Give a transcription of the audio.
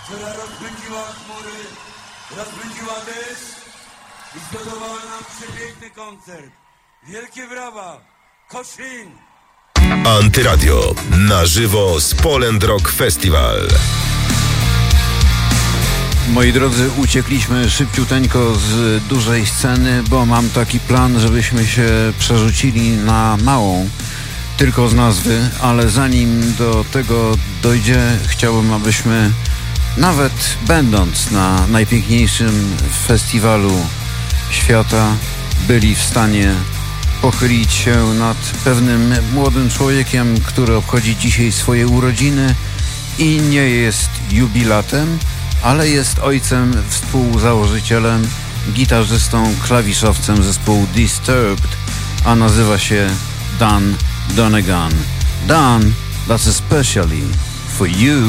która rozpędziła chmury, rozpędziła deszcz i zgotowała nam przepiękny koncert. Wielkie brawa! Koszyn! Antyradio. Na żywo z Poland Rock Festival. Moi drodzy, uciekliśmy szybciuteńko z dużej sceny, bo mam taki plan, żebyśmy się przerzucili na małą, tylko z nazwy, ale zanim do tego dojdzie, chciałbym, abyśmy nawet będąc na najpiękniejszym festiwalu świata, byli w stanie pochylić się nad pewnym młodym człowiekiem, który obchodzi dzisiaj swoje urodziny i nie jest jubilatem, ale jest ojcem, współzałożycielem, gitarzystą, klawiszowcem zespołu Disturbed, a nazywa się Dan Donegan. Dan, that's especially for you.